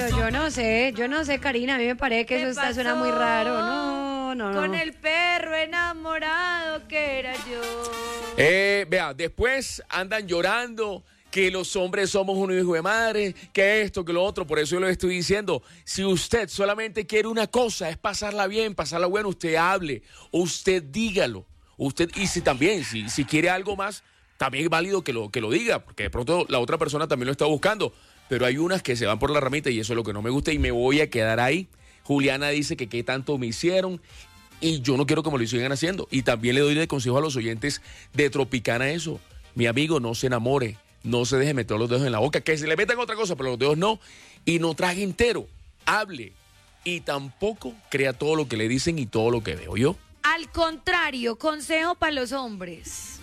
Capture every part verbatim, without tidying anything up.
pero yo no sé, yo no sé, Karina, a mí me parece que eso está, suena muy raro. No, no, no. Con el perro enamorado que era yo. Eh, vea, después andan llorando que los hombres somos un hijo de madre, que esto, que lo otro. Por eso yo le estoy diciendo, si usted solamente quiere una cosa, es pasarla bien, pasarla bueno, usted hable, usted dígalo. Usted, y si también, si, si quiere algo más, también es válido que lo, que lo diga, porque de pronto la otra persona también lo está buscando. Pero hay unas que se van por la ramita y eso es lo que no me gusta y me voy a quedar ahí. Juliana dice que qué tanto me hicieron y yo no quiero que me lo sigan haciendo. Y también le doy de consejo a los oyentes de Tropicana eso. Mi amigo, no se enamore, no se deje meter los dedos en la boca, que se le metan otra cosa, pero los dedos no. Y no trague entero, hable. Y tampoco crea todo lo que le dicen y todo lo que veo yo. Al contrario, consejo para los hombres.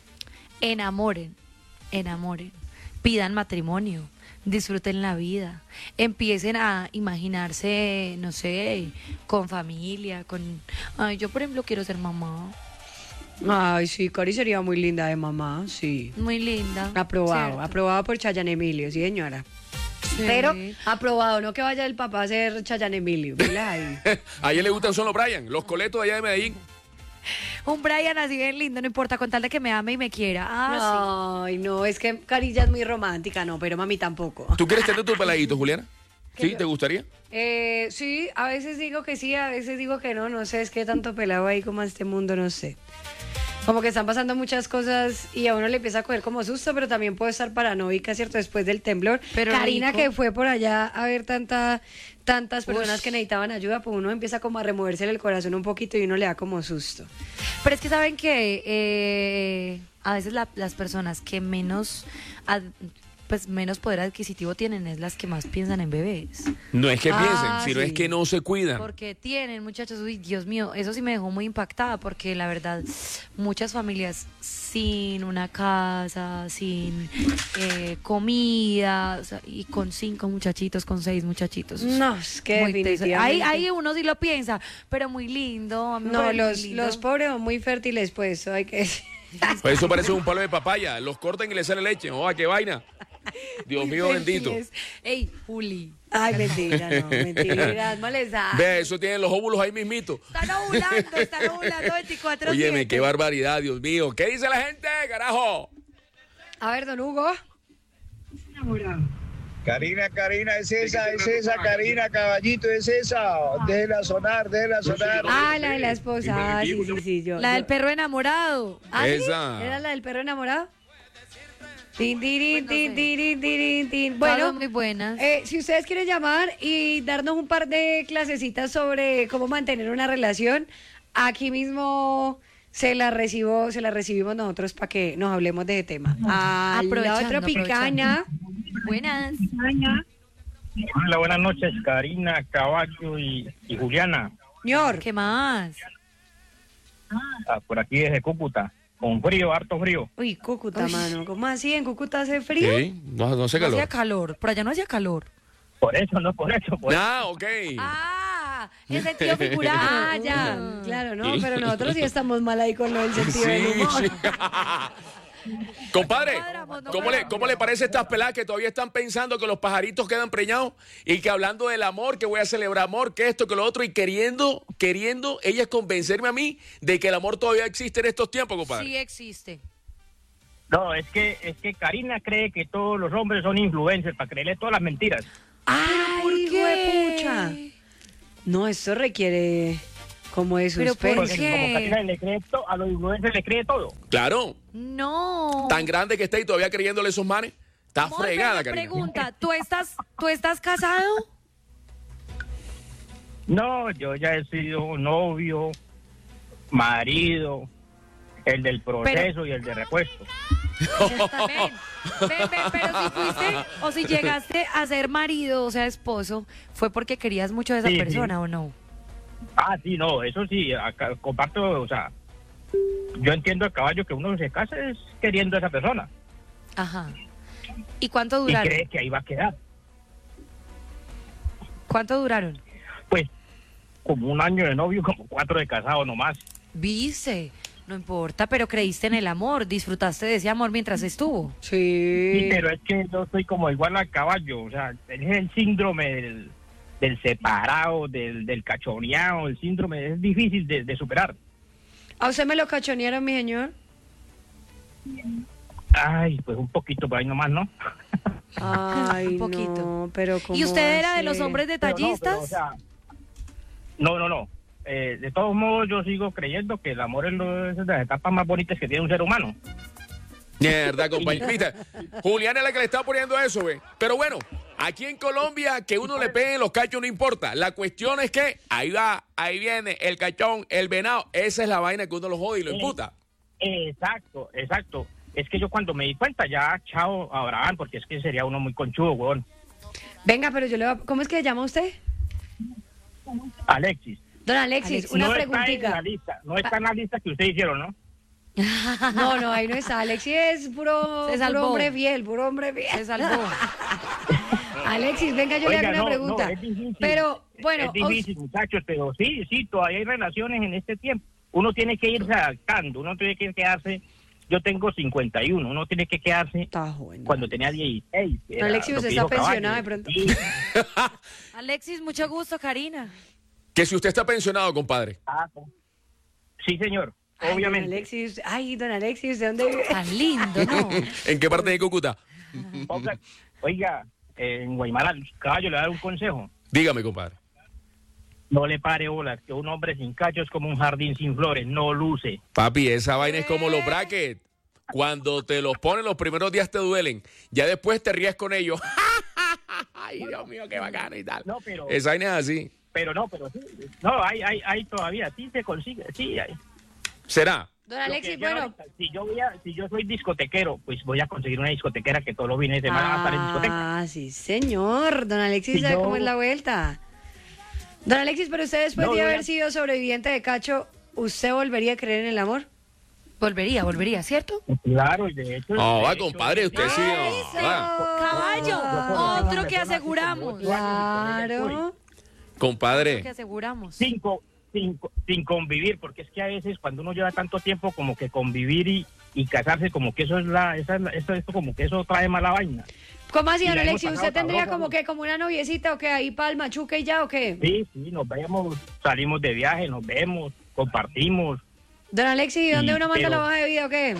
Enamoren, enamoren, pidan matrimonio, disfruten la vida, empiecen a imaginarse, no sé, con familia, con... Ay, yo por ejemplo quiero ser mamá. Ay, sí, Cari sería muy linda de mamá, sí. Muy linda. Aprobado, ¿cierto? aprobado por Chayanne Emilio, sí, señora. Sí. Pero aprobado, no que vaya el papá a ser Chayanne Emilio. Mira ahí. A ella le gustan solo Brian, los coletos de allá de Medellín. Un Brian así bien lindo, no importa, con tal de que me ame y me quiera. Ah, Ay, no, es que Carilla es muy romántica, no, pero mami tampoco. ¿Tú quieres tener tu peladito, Juliana? ¿Sí? ¿Qué? ¿Te gustaría? Eh, sí, a veces digo que sí, a veces digo que no, no sé, es que tanto pelado ahí como a este mundo, no sé. Como que están pasando muchas cosas y a uno le empieza a coger como susto, pero también puede estar paranoica, ¿cierto? Después del temblor. Pero Karina, rico. que fue por allá a ver tanta, tantas personas Ush. que necesitaban ayuda, pues uno empieza como a removerse el corazón un poquito y uno le da como susto. Pero es que saben que eh, a veces la- las personas que menos, ad- pues menos poder adquisitivo tienen es las que más piensan en bebés. No es que Ah, piensen, sino sí. es que no se cuidan. Porque tienen, muchachos, uy, Dios mío, eso sí me dejó muy impactada porque la verdad, muchas familias sin una casa, sin eh, comida, o sea, y con cinco muchachitos, con seis muchachitos. No, es que Muy teso. definitivamente. Ahí, ahí uno sí lo piensa, pero muy lindo. a mí me No, parece muy los, lindo. los pobres son muy fértiles, pues, eso hay que decir. Pues eso parece un palo de papaya. Los cortan y le sale leche. ¡Oh, qué vaina! Dios Muy mío bendito. fértiles. Ey, Juli. Ay, mentira, no, mentira, molestar. Ve, eso tienen los óvulos ahí mismito. Están ovulando, están ovulando veinticuatro siete. Óyeme, qué barbaridad, Dios mío. ¿Qué dice la gente, carajo? A ver, don Hugo. Karina, Karina, es esa, es esa, Karina, caballito, es esa. Déjela sonar, déjela sonar. Ah, la de la esposa. Ah, sí, sí, sí, yo. La del yo- perro enamorado. ¿Ah, sí? Esa. ¿Era la del perro enamorado? Tin, tirin, Pues tin, no sé. tirin, tirin, tin. Todas Bueno, son muy buenas. eh, si ustedes quieren llamar y darnos un par de clasecitas sobre cómo mantener una relación, aquí mismo se la recibo, se la recibimos nosotros para que nos hablemos de ese tema. A la Aprovechando, Tropicana. Buenas. Hola, buenas noches, Karina, Caballo y, y Juliana, Señor, ¿Qué más? ah, por aquí desde Cúcuta, con frío, harto frío. uy, Cúcuta, mano. ¿Cómo así? ¿En Cúcuta hace frío? Sí, no, no hace No hacía calor. calor. Por allá no hacía calor. Por eso, no por eso, por Ah, ok. Ah, en sentido figurado. Ah, ya, claro, no, pero nosotros sí estamos mal ahí con lo del sentido Sí, del humor. sí. Compadre, No cuadramos, no ¿cómo le, cuadramos. ¿cómo le parece a estas peladas que todavía están pensando que los pajaritos quedan preñados y que hablando del amor, que voy a celebrar amor, que esto, que lo otro, y queriendo, queriendo ellas convencerme a mí de que el amor todavía existe en estos tiempos, compadre? Sí existe. No, es que, es que Karina cree que todos los hombres son influencers para creerle todas las mentiras. Ay, ¿por hijo qué? de pucha. No, esto requiere como de Pero ¿por suspenso. Porque qué? como Karina le cree to- a los influencers le cree todo. Claro, No. tan grande que está y todavía creyéndole esos manes. Está Amor, fregada, pero Karina. pregunta, ¿tú estás, ¿tú estás casado? No, yo ya he sido novio, marido, el del proceso y el de repuesto. Ven, ven, ven, pero si fuiste o si llegaste a ser marido, o sea, esposo, ¿fue porque querías mucho a esa Sí, sí. persona o no? Ah, sí, no, eso sí, acá, comparto, o sea, yo entiendo el caballo que uno se casa es queriendo a esa persona Ajá. ¿Y cuánto y duraron? cree que ahí va a quedar. ¿Cuánto duraron? Pues como un año de novio, como cuatro de casado nomás. Vice. No importa, pero creíste en el amor, disfrutaste de ese amor mientras estuvo. Sí, Sí. pero es que yo soy como igual al caballo, o sea, es el síndrome del, del separado, del, del cachoneado, el síndrome es difícil de, de superar. ¿A usted me lo cachonearon, mi señor? Ay, pues un poquito por ahí nomás, ¿no? Ay, Un poquito. no, pero ¿cómo ¿Y usted era de hace? los hombres Pero no, detallistas? pero, o sea, no, no, no. Eh, de todos modos, yo sigo creyendo que el amor es, lo, es de las etapas más bonitas que tiene un ser humano. Mierda, compañero. Viste, Juliana es la que le está poniendo eso, ve. Pero bueno, aquí en Colombia, que uno le pegue los cachos no importa. La cuestión es que ahí va, ahí viene el cachón, el venado. Esa es la vaina que uno lo jode y lo Eh, imputa. Exacto, exacto. Es que yo cuando me di cuenta, ya, chao, Abraham, porque es que sería uno muy conchudo, weón. Venga, pero yo le voy a... ¿Cómo es que se llama usted? Alexis. Don Alexis, Alexis, una no está en la preguntita. lista, no está en la lista que ustedes hicieron, ¿no? No, no, ahí no está. Alexis es puro, Se puro salvó. hombre fiel, puro hombre fiel. Se salvó. Alexis, venga, yo Oiga, le hago una no, pregunta. no, es difícil. Pero, bueno, Es difícil, muchachos, pero sí, sí, todavía hay relaciones en este tiempo. Uno tiene que irse adaptando, uno tiene que quedarse... Yo tengo cincuenta y uno, uno tiene que quedarse está joven. cuando tenía dieciséis. que era Alexis, lo usted que está dijo Caballo. pensionado de pronto. Sí. Alexis, mucho gusto, Karina. Que si usted está pensionado, compadre. Ah, sí, señor, Ay, obviamente. Don Alexis, ay, don Alexis, ¿de dónde vive? Tan lindo, ¿no? ¿En qué parte de Cúcuta? Oiga, oiga, en Guaymala, Caballo, le voy a dar un consejo. Dígame, compadre. No le pare bolas, que un hombre sin cacho es como un jardín sin flores, no luce. Papi, esa vaina es como los brackets. Cuando te los ponen los primeros días te duelen. Ya después te ríes con ellos. Ay, Dios mío, qué bacano y tal. No, pero- Esa vaina es así. Pero no, pero sí, no, hay, hay, hay todavía, sí se consigue, sí hay. ¿Será? Don Lo Alexis, que yo bueno, ahorita, si yo voy a, si yo soy discotequero, pues voy a conseguir una discotequera que todos los fines de semana va a estar en discoteca. ah, sí, señor. Don Alexis Si sabe yo- cómo es la vuelta. Don Alexis, pero usted después No, de yo haber ya- sido sobreviviente de cacho, ¿usted volvería a creer en el amor? Volvería, volvería, ¿cierto? Claro, y de hecho... No, de va, hecho, compadre, usted sí. no, va. Caballo, Ah, otro que aseguramos. Claro. Compadre. Que aseguramos. Sin, co- sin, co- sin convivir, porque es que a veces cuando uno lleva tanto tiempo como que convivir y, y casarse, como que eso es la, esa es la- esto, esto como que eso trae mala vaina. ¿Cómo así, Y don la hemos Alexis? pasado ¿Usted tendría sabroso, como ¿no? que como una noviecita o que ahí para el machuque y ya o qué? Sí, sí, nos vemos, salimos de viaje, nos vemos, compartimos. Don Alexis, ¿y dónde Sí, uno manda pero- la hoja de vida o qué?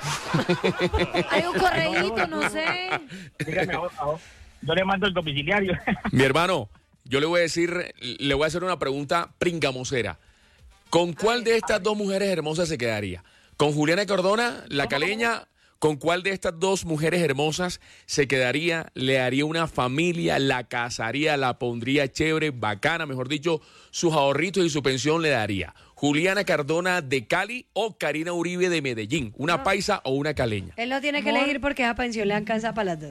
Hay un correíto, no sé. Dígame, ahora- ahora, yo le mando el domiciliario. Mi hermano, yo le voy a decir, le voy a hacer una pregunta pringamosera. ¿Con cuál de estas dos mujeres hermosas se quedaría? ¿Con Juliana Cardona, la caleña? ¿Con cuál de estas dos mujeres hermosas se quedaría? ¿Le haría una familia? ¿La casaría? ¿La pondría chévere, bacana? Mejor dicho, sus ahorritos y su pensión le daría. ¿Juliana Cardona de Cali o Karina Uribe de Medellín? ¿Una paisa o una caleña? Él no tiene que elegir porque esa pensión le alcanza para las dos.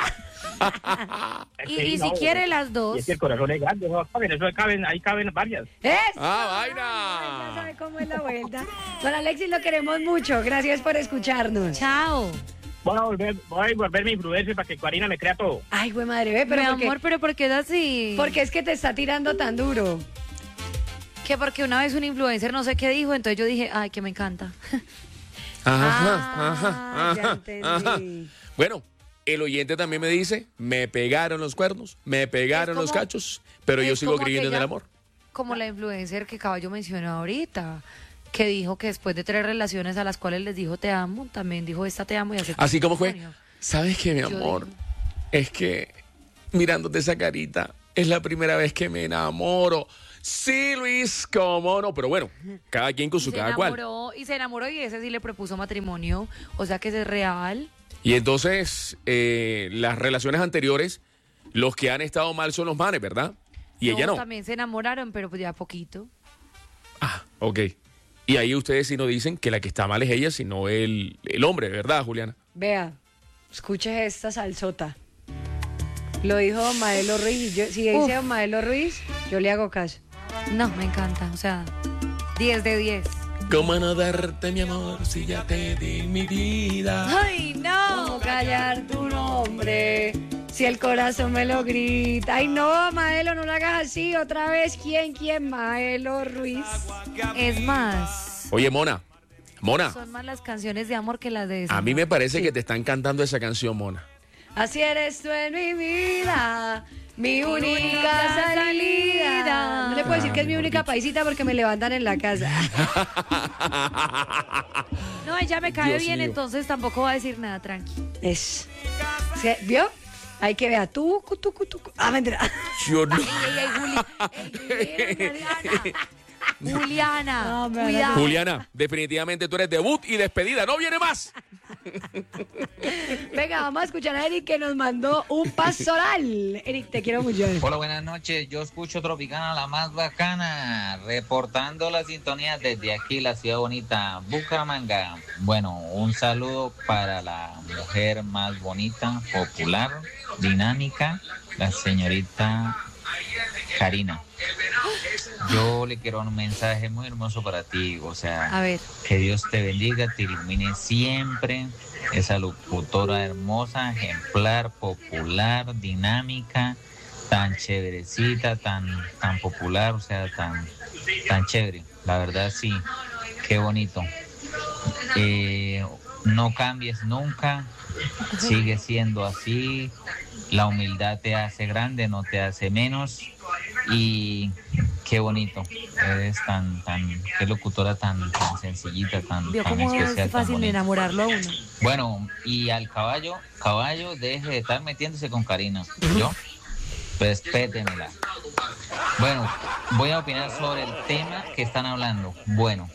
Y, Sí, y si no, quiere y las es dos. que el corazón es grande, no caben, eso caben, ahí caben varias. ¡Eso! ¡Ah, Ay, ya vaina! sabe cómo es la vuelta. Don Alexis, lo queremos mucho. Gracias por escucharnos. Chao. Voy a volver, voy a volver mi imprudencia para que Karina me crea todo. Ay, güey, madre, ve, pero Mi porque, amor, pero ¿por qué es así? porque es que te está tirando tan duro. Que porque una vez un influencer no sé qué dijo, entonces yo dije, ay, que me encanta. Ajá, ajá, Ah, ya ajá, entendí. ajá. Bueno, el oyente también me dice, me pegaron los cuernos, me pegaron Es los como- cachos, pero yo es sigo como creyendo en el aquella- amor. Como la influencer que Caballo mencionó ahorita, que dijo que después de tres relaciones a las cuales les dijo te amo, también dijo esta te amo y aceptó Así como fue. matrimonio. ¿Sabes qué, mi Yo amor? digo- Es que mirándote esa carita, es la primera vez que me enamoro. Sí, Luis, cómo no, pero bueno, cada quien con Y su se cada cual. enamoró, y se enamoró y ese sí le propuso matrimonio, o sea que ese es real. Y entonces, eh, las relaciones anteriores, los que han estado mal son los manes, ¿verdad? Y ella no. También se enamoraron, pero pues ya poquito. Ah, ok. Y ahí ustedes sí nos dicen que la que está mal es ella, sino el, el hombre, ¿verdad, Juliana? Vea, escuche esta salsota. Lo dijo don Maelo Ruiz. Y yo, si dice Uf. don Maelo Ruiz, yo le hago caso. No, me encanta, o sea, diez de diez. ¿Cómo no darte mi amor si ya te di mi vida? ¡Ay, no! ¿Cómo callar tu nombre si el corazón me lo grita? Ay, no, Maelo, no lo hagas así. Otra vez, ¿quién, quién? Maelo Ruiz. Es más, Oye, Mona, Mona, Son más las canciones de amor que las de a mí me parece Sí. que te están cantando esa canción, Mona. Así eres tú en mi vida, mi única única salida. salida. No le puedo decir que es mi mejor única dicho. paisita porque me levantan en la casa. No, ella me cae Dios bien, mío. entonces tampoco va a decir nada, tranqui. Es. ¿Sí? ¿Vio? Hay que ver. Tucu, tucu, tucu. Ah, mentira. Yo no. Ey, ey, ey, Juli. Ey, ey, Juliana. Juliana, No, me van a- cuidado. Juliana, definitivamente tú eres debut y despedida. ¡No viene más! Venga, vamos a escuchar a Eric que nos mandó un pastoral. Eric, te quiero mucho. Hola, buenas noches. Yo escucho Tropicana, la más bacana, reportando la sintonía desde aquí, la ciudad bonita, Bucaramanga. Bueno, un saludo para la mujer más bonita, popular, dinámica, la señorita Karina. Yo le quiero un mensaje muy hermoso para ti, o sea, A ver. que Dios te bendiga, te ilumine siempre. Esa locutora hermosa, ejemplar, popular, dinámica, tan chéverecita, tan, tan popular, o sea, tan, tan chévere. La verdad, sí, qué bonito. Eh, no cambies nunca, sigue siendo así. La humildad te hace grande, no te hace menos. Y qué bonito, eres tan, tan, qué locutora tan, tan sencillita, tan, Vio tan cómo especial, es tan fácil bonita. enamorarlo a uno. Bueno, y al caballo, caballo, deje de estar metiéndose con Karina. ¿Yo? Respétemela. Bueno, voy a opinar sobre el tema que están hablando. Bueno,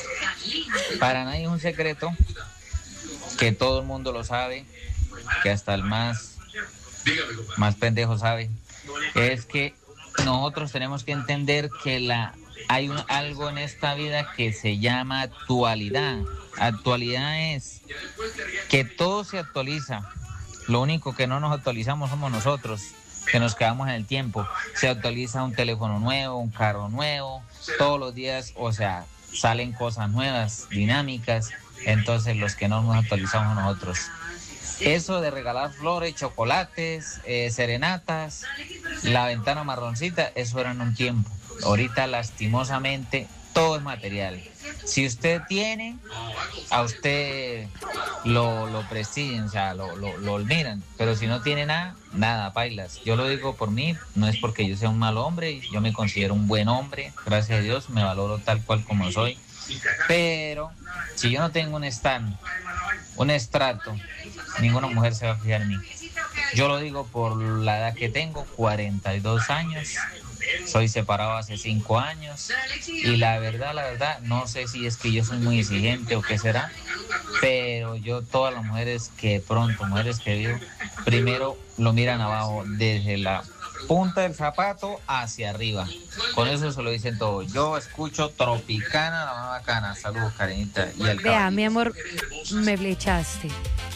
para nadie es un secreto, que todo el mundo lo sabe, que hasta el más, más pendejo sabe, es que nosotros tenemos que entender que la hay un, algo en esta vida que se llama actualidad. Actualidad es que todo se actualiza. Lo único que no nos actualizamos somos nosotros, que nos quedamos en el tiempo. Se actualiza un teléfono nuevo, un carro nuevo, todos los días, o sea, salen cosas nuevas, dinámicas. Entonces los que no nos actualizamos nosotros. Eso de regalar flores, chocolates, eh, serenatas, la ventana marroncita, eso era en un tiempo. Ahorita, lastimosamente, todo es material. Si usted tiene, a usted lo, lo prestigian, o sea, lo, lo, lo admiran. Pero si no tiene nada, nada, pailas. Yo lo digo por mí, no es porque yo sea un mal hombre, yo me considero un buen hombre, gracias a Dios, me valoro tal cual como soy. Pero si yo no tengo un stand, un estrato, ninguna mujer se va a fijar en mí. Yo lo digo por la edad que tengo, cuarenta y dos años. Soy separado hace cinco años. Y la verdad, la verdad, no sé si es que yo soy muy exigente o qué será. Pero yo, todas las mujeres que pronto, mujeres que digo, primero lo miran abajo, desde la punta del zapato hacia arriba. Con eso se lo dicen todo. Yo escucho Tropicana, la más bacana. Saludos, Karenita. Y al Vea, caballito. mi amor, me flechaste.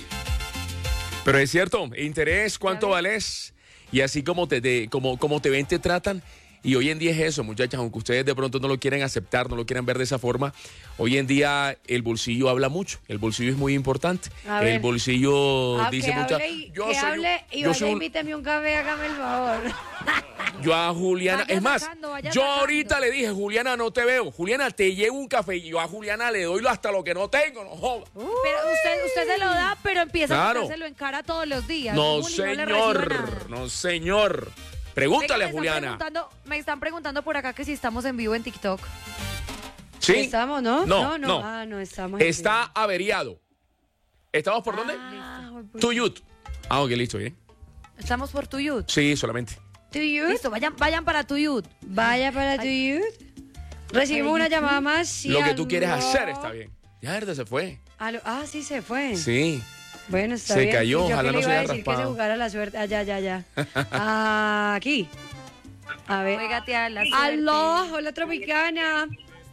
Pero es cierto, interés, cuánto vales y así como te, te- como, como te ven, te tratan. Y hoy en día es eso, muchachas, aunque ustedes de pronto no lo quieren aceptar, no lo quieran ver de esa forma, hoy en día el bolsillo habla mucho, el bolsillo es muy importante. A ver. El bolsillo Ah, dice que mucha... hable y, Yo que soy un- hable y yo vaya, soy un- invíteme un café, hágame el favor. Yo a Juliana, Vaya es más, sacando, vaya yo sacando. ahorita le dije, Juliana, no te veo. Juliana, te llevo un café y yo a Juliana le doy hasta lo que no tengo, no joda. Pero usted, usted se lo da, pero empieza Claro. a ponérselo en cara todos los días. No, Juli, no le recibe nada. señor, no, señor. Venga, Pregúntale me a están Juliana. preguntando- Me están preguntando por acá que si estamos en vivo en TikTok. ¿Sí? ¿Estamos, no? No, no. no. Ah, no estamos. en Está averiado. ¿Estamos por dónde? Ah, Tuyut. Ah, ok, listo, bien. Estamos por Tuyut. Sí, solamente. Tuyut. Listo, vayan, vayan para Tuyut. Vaya para Tuyut. Recibimos una llamada más. Sí, Lo que tú quieres aló. hacer está bien. Ya, verdad, se fue. Aló. Ah, sí, se fue. Sí. Bueno, está Se bien. cayó, Y yo ojalá que no le se iba a haya decir que se raspado. jugara la suerte. Allá, ya, ya. Aquí. A ver. Juégate a la suerte. Aló, hola Tropicana.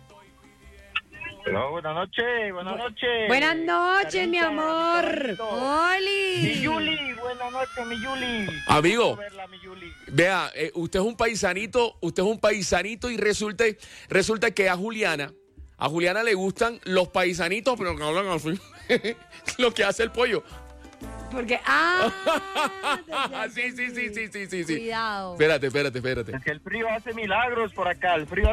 Hello, buenas noches, buenas noches. Buenas noches, mi Karenita, amor. mi caballito. Mi ¡Oli! Yuli, buenas noches, mi Yuli. Amigo. Quiero verla, mi Yuli. Vea, eh, usted es un paisanito, usted es un paisanito y resulta, resulta que a Juliana, a Juliana le gustan los paisanitos, pero que hablan así. Lo que hace el pollo. Porque, ah. sí, sí, sí, sí, sí, sí, sí. Cuidado. Espérate, espérate, espérate. Es que el frío hace milagros por acá, el frío